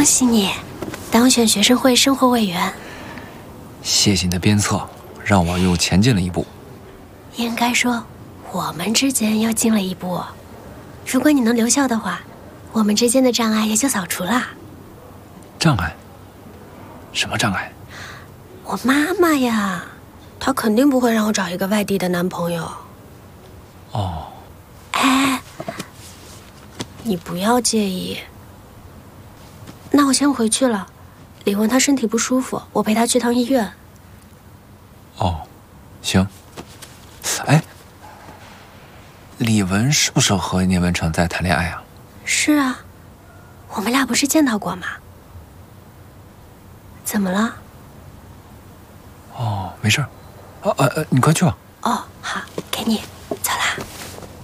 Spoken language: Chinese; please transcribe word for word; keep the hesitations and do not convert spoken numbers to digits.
恭喜你，当选学生会生活委员。 谢谢你的鞭策，让我又前进了一步。 应该说，我们之间又进了一步。如果你能留校的话，我们之间的障碍也就扫除了。 障碍？什么障碍？ 我妈妈呀，她肯定不会让我找一个外地的男朋友。 哦。 哎，你不要介意。那我先回去了。李文他身体不舒服，我陪他去趟医院。 哦，行。哎，李文是不是和聂文成在谈恋爱啊？ 是啊，我们俩不是见到过吗？怎么了？ 哦，没事。哦呃呃，你快去吧。 哦，好，给你。